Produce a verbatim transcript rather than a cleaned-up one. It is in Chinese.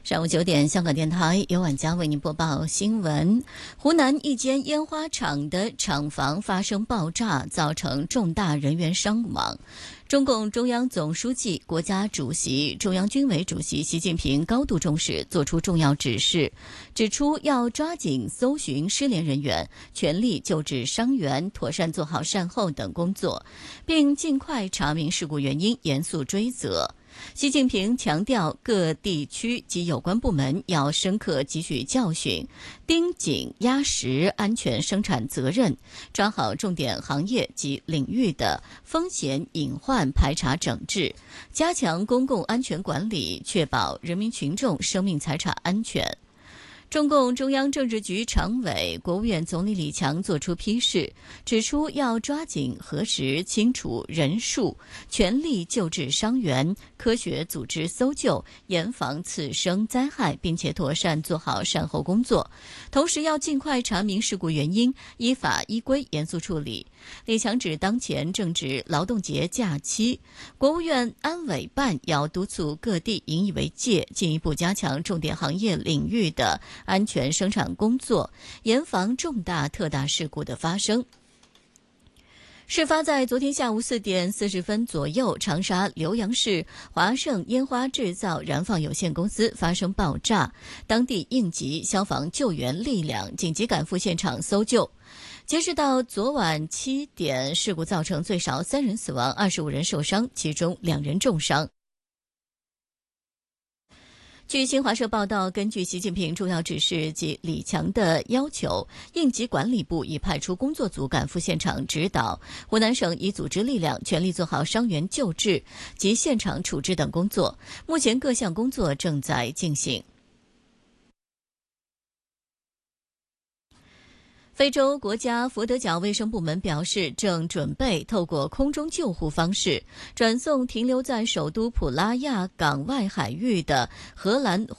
上午九点，香港电台由晚佳为您播报新闻。湖南一间烟花厂的厂房发生爆炸，造成重大人员伤亡。中共中央总书记、国家主席、中央军委主席习近平高度重视，作出重要指示，指出要抓紧搜寻失联人员，全力救治伤员，妥善做好善后等工作，并尽快查明事故原因，严肃追责。习近平强调，各地区及有关部门要深刻汲取教训，盯紧压实安全生产责任，抓好重点行业及领域的风险隐患排查整治，加强公共安全管理，确保人民群众生命财产安全。中共中央政治局常委、国务院总理李强作出批示，指出要抓紧核实清楚人数，全力救治伤员，科学组织搜救，严防次生灾害，并且妥善做好善后工作。同时要尽快查明事故原因，依法依规严肃处理。李强指，当前正值劳动节假期，国务院安委办要督促各地引以为戒，进一步加强重点行业领域的安全生产工作，严防重大特大事故的发生。事发在昨天下午四点四十分左右，长沙浏阳市华盛烟花制造燃放有限公司发生爆炸，当地应急消防救援力量紧急赶赴现场搜救。截止到昨晚七点，事故造成最少三人死亡，二十五人受伤，其中两人重伤。据新华社报道，根据习近平重要指示及李强的要求，应急管理部已派出工作组赶赴现场指导，湖南省已组织力量全力做好伤员救治及现场处置等工作，目前各项工作正在进行。非洲国家佛得角卫生部门表示，正准备透过空中救护方式转送停留在首都普拉亚港外海域的荷兰